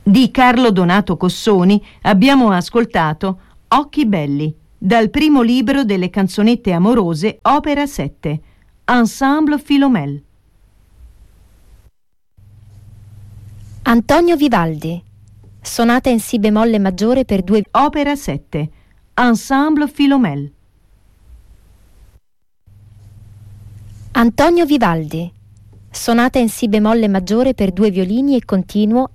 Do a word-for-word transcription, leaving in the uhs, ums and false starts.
Di Carlo Donato Cossoni abbiamo ascoltato Occhi belli, dal primo libro delle canzonette amorose, opera sette, Ensemble Philomel. Antonio Vivaldi, sonata in si bemolle maggiore per due, opera sette, Ensemble Philomel. Antonio Vivaldi, sonata in si bemolle maggiore per due violini e continuo